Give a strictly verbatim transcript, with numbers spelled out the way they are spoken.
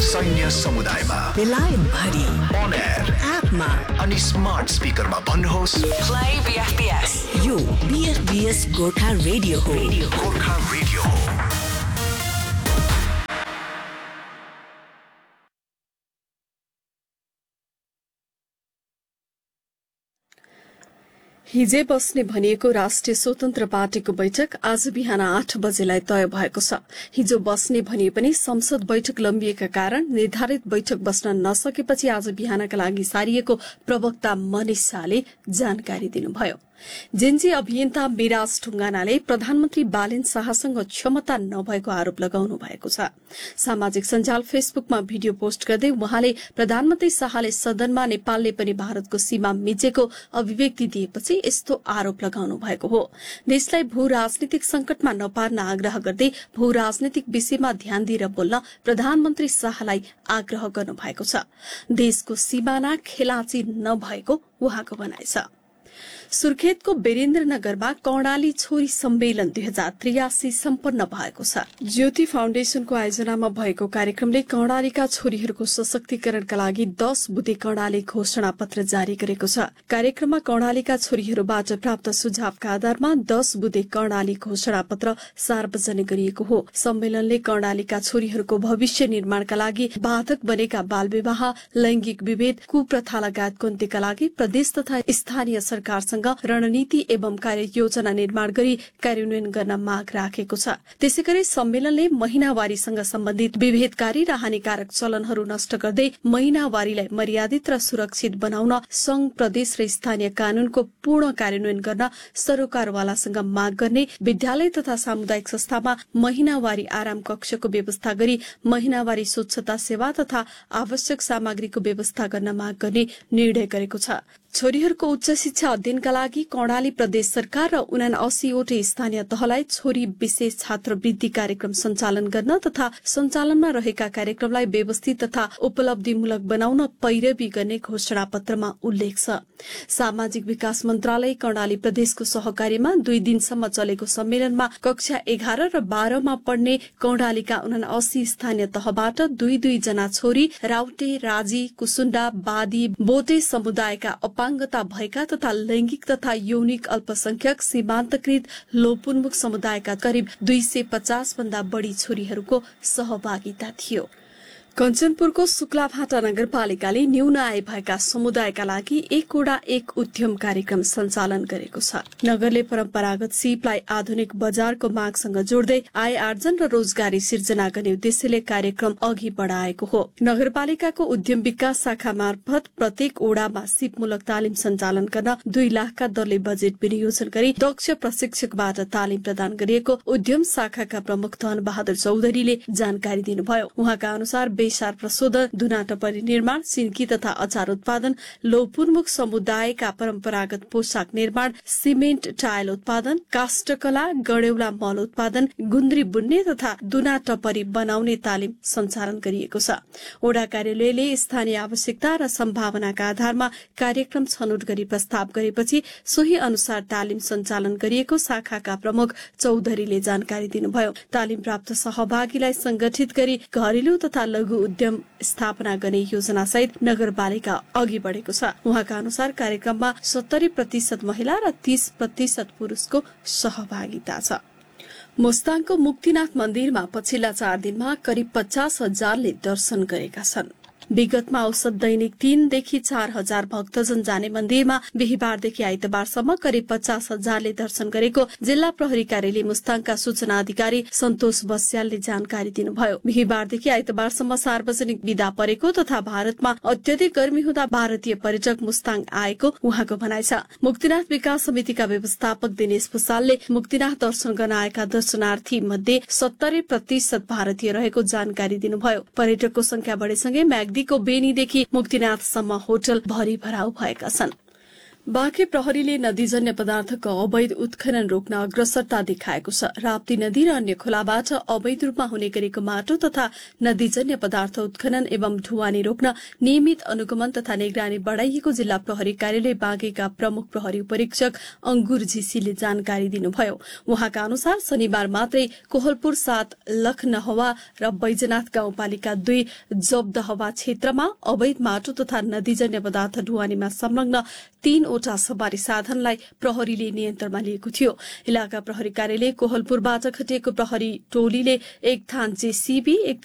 सैन्य समुदायमा बेलायत भरि अन एयर एपमा अनि स्मार्ट स्पिकरमा भन्नुहोस् प्ले बीएफबीएस। यो बीएफबीएस गोर्खा रेडियो हो। गोर्खा रेडियो हो। हिजै बस्ने भनिएको राष्ट्रिय स्वतन्त्र पार्टीको बैठक आज बिहान आठ बजेलाई तय भएको छ। हिजो बस्ने भनिए पनि संसद बैठक लम्बिएका कारण निर्धारित बैठक बस्न नसकेपछि आज बिहानका लागि सारिएको प्रवक्ता मनिष शाहले जानकारी दिनुभयो। जेन्जी अभियन्ता मिराज ढुङ्गानाले प्रधानमन्त्री बालेन शाहसँग क्षमता नभएको आरोप लगाउनु भएको छ। सामाजिक सञ्जाल फेसबुकमा भिडियो पोस्ट गर्दै उहाँले प्रधानमन्त्री शाहले सदनमा नेपालले पनि भारतको सीमा मिचेको अभिव्यक्ति दिएपछि यस्तो आरोप लगाउनु भएको हो। देशलाई भू राजनीतिक संकटमा नपार्न आग्रह गर्दै भू राजनीतिक विषयमा ध्यान दिएर बोल्न प्रधानमन्त्री शाहलाई आग्रह गर्नु भएको छ। देशको सीमाना खेलाची नभएको उहाँको भनाइ छ। सुर्खेतको वीरेन्द्रनगरमा कर्णाली छोरी सम्मेलन दुई हजार त्रियासी सम्पन्न भएको छ। ज्योति फाउन्डेशनको आयोजनामा भएको कार्यक्रमले कर्णालीका छोरीहरूको सशक्तिकरणका लागि दस बुँदे कर्णाली घोषणा पत्र जारी गरेको छ। कार्यक्रममा कर्णालीका छोरीहरूबाट प्राप्त सुझावका आधारमा दस बुँदे कर्णाली घोषणा पत्र सार्वजनिक गरिएको हो। सम्मेलनले कर्णालीका छोरीहरूको भविष्य निर्माणका लागि बाधक बनेका बाल विवाह, लैंगिक विभेद, कुप्रथा लगायतको अन्त्यका लागि प्रदेश तथा स्थानीय सरकारसँग रणनीति एवं कार्ययोजना निर्माण गरी कार्यान्वयन गर्न माग राखेको छ। त्यसैगरी सम्मेलनले महिनावारीसँग सम्बन्धित विभेदकारी र हानिकारक चलनहरू नष्ट गर्दै महिनावारीलाई मर्यादित र सुरक्षित बनाउन संघ, प्रदेश र स्थानीय कानूनको पूर्ण कार्यान्वयन गर्न सरोकारवालासँग माग गर्ने, विद्यालय तथा सामुदायिक संस्थामा महिनावारी आराम कक्षको व्यवस्था गरी महिनावारी स्वच्छता सेवा तथा आवश्यक सामग्रीको व्यवस्था गर्न माग गर्ने निर्णय गरेको छ। छोरीहरूको उच्च शिक्षा अध्ययनका लागि कर्णाली प्रदेश सरकार र उनासीवटै स्थानीय तहलाई छोरी विशेष छात्रवृत्ति कार्यक्रम सञ्चालन गर्न तथा सञ्चालनमा रहेका कार्यक्रमलाई व्यवस्थित तथा उपलब्धिमूलक बनाउन पैरवी गर्ने घोषणा पत्रमा उल्लेख छ। सामाजिक विकास मन्त्रालय कर्णाली प्रदेशको सहकार्यमा दुई दिनसम्म चलेको सम्मेलनमा कक्षा एघार र बाह्रमा पढ्ने कर्णालीका उनासी स्थानीय तहबाट दुई दुई जना छोरी, राउटे, राजी, कुसुण्डा, बादी, बोटे समुदायका अपाङ्गता भएका तथा लैंगिक तथा यौनिक अल्पसंख्यक, सीमान्तकृत, लोपोन्मुख समुदायका करिब दुई सय पचास भन्दा बढ़ी छोरीहरूको सहभागिता थियो। कञ्चनपुरको शुक्लाभाटा नगरपालिकाले न्यून आय भएका समुदायका लागि एकवटा एक उद्यम कार्यक्रम सञ्चालन गरेको छ। नगरले परम्परागत सिपलाई आधुनिक बजारको मागसँग जोड्दै आय आर्जन र रोजगारी सिर्जना गर्ने उद्देश्यले कार्यक्रम अघि बढ़ाएको हो। नगरपालिकाको उद्यम विकास शाखा मार्फत प्रत्येक ओडामा सिपमूलक तालिम सञ्चालन गर्न दुई लाखका दरले बजेट विनियोजन गरी दक्ष प्रशिक्षकबाट तालिम प्रदान गरिएको उद्यम शाखाका प्रमुख धन बहादुर चौधरीले जानकारी दिनुभयो। उहाँका अनुसार बेसार प्रशोधन, दुना टपरी निर्माण, सिन्की तथा अचार उत्पादन, लोपुन्मुख समुदायका परम्परागत पोशाक निर्माण, सिमेन्ट टायल उत्पादन, काष्ठकला, गडेउला मल उत्पादन, गुन्द्री बुन्ने तथा दुना टपरी बनाउने तालिम सञ्चालन गरिएको छ। ओडा कार्यालयले स्थानीय आवश्यकता र सम्भावनाका आधारमा कार्यक्रम छनौट गरी प्रस्ताव गरेपछि सोही अनुसार तालिम सञ्चालन गरिएको शाखाका प्रमुख चौधरीले जानकारी दिनुभयो। तालिम प्राप्त सहभागीलाई संगठित गरी घरेलु तथा लघु उद्यम स्थापना गर्ने योजना सहित नगरपालिका अघि बढ़ेको छ। उहाँका अनुसार कार्यक्रममा सत्तरी प्रतिशत महिला र तीस प्रतिशत पुरुषको सहभागिता छ। मुस्ताङको मुक्तिनाथ मन्दिरमा पछिल्ला चार दिनमा करिब पचास हजारले दर्शन गरेका छन्। विगतमा औसत दैनिक तीनदेखि चार हजार भक्तजन जाने मन्दिरमा बिहिबारदेखि आइतबारसम्म करिब पचास हजारले दर्शन गरेको जिल्ला प्रहरी कार्यालय मुस्ताङका सूचना अधिकारी सन्तोष बस्यालले जानकारी दिनुभयो। बिहिबारदेखि आइतबारसम्म सार्वजनिक विदा परेको तथा भारतमा अत्यधिक गर्मी हुँदा भारतीय पर्यटक मुस्ताङ आएको उहाँको भनाइ छ। मुक्तिनाथ विकास समितिका व्यवस्थापक दिनेश भुसालले मुक्तिनाथ दर्शन गर्न आएका दर्शनार्थी मध्ये सत्तरी प्रतिशत भारतीय रहेको जानकारी दिनुभयो। पर्यटकको संख्या बढेसँगै म्याग्दीको बेनीदेखि मुक्तिनाथसम्म होटल भरिभराउ भएका छन्। बाँके प्रहरीले नदीजन्य पदार्थको अवैध उत्खनन रोक्न अग्रसरता देखाएको छ। राप्ती नदी र अन्य खोलाबाट अवैध रूपमा हुने गरेको माटो तथा नदीजन्य पदार्थ उत्खनन एवं ढुवानी रोक्न नियमित अनुगमन तथा निगरानी बढ़ाइएको जिल्ला प्रहरी कार्यालय बाँकेका प्रमुख प्रहरी उपरीक्षक अंगुर झिसीले जानकारी दिनुभयो। उहाँका अनुसार शनिबार मात्रै कोहलपुर सात लखनहवा र बैजनाथ गाउँपालिका दुई जोबदहवा क्षेत्रमा अवैध माटो तथा नदीजन्य पदार्थ ढुवानीमा संलग्न तीनवटा सवारी साधनलाई प्रहरीले नियन्त्रणमा लिएको थियो। इलाका प्रहरी कार्यालय कोहलपुरबाट खटिएको प्रहरी टोलीले एक थान जेसीबी, एक